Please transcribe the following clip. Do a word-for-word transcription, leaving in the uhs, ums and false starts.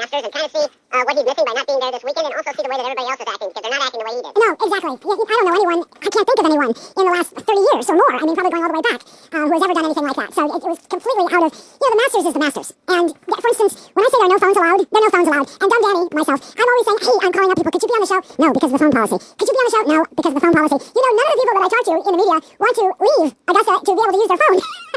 Masters and kind of see uh, what he's missing by not being there this weekend, and also see the way that everybody else is acting, because they're not acting the way he did. No, exactly. I don't know anyone, I can't think of anyone in the last thirty years or more, I mean, probably going all the way back, uh, who has ever done anything like that. So it, it was completely out of, you know, the Masters is the Masters. And, for instance, when I say there are no phones allowed, there are no phones allowed. And dumb Danny, myself, I'm always saying, hey, I'm calling up people, could you be on the show? No, because of the phone policy. Could you be on the show? No, because of the phone policy. You know, none of the people that I talk to in the media want to leave Augusta to be able to use their phone.